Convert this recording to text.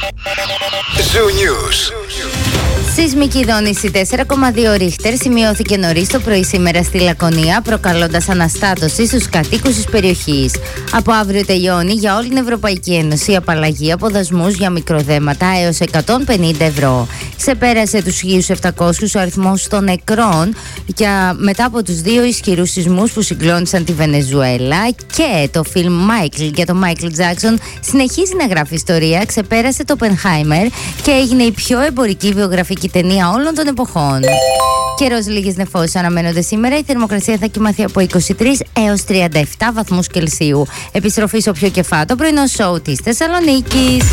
Zoo News. Σεισμική δόνηση 4,2 ρίχτερ σημειώθηκε νωρίς το πρωί σήμερα στη Λακωνία, προκαλώντας αναστάτωση στους κατοίκους της περιοχής. Από αύριο τελειώνει για όλη την Ευρωπαϊκή Ένωση η απαλλαγή από δασμούς για μικροδέματα έως 150 ευρώ. Ξεπέρασε τους 1.700 ο αριθμός των νεκρών μετά από τους δύο ισχυρούς σεισμούς που συγκλώνησαν τη Βενεζουέλα, και το φιλμ Michael για τον Μάικλ Τζάκσον συνεχίζει να γράφει ιστορία, ξεπέρασε το Oppenheimer και έγινε η πιο εμπορική βιογραφική ταινία όλων των εποχών. Καιρός, λίγες νεφώσεις αναμένονται σήμερα. Η θερμοκρασία θα κοιμαθεί από 23 έως 37 βαθμούς Κελσίου. Επιστροφή στο πιο κεφάτο πρωινό σοου της Θεσσαλονίκης.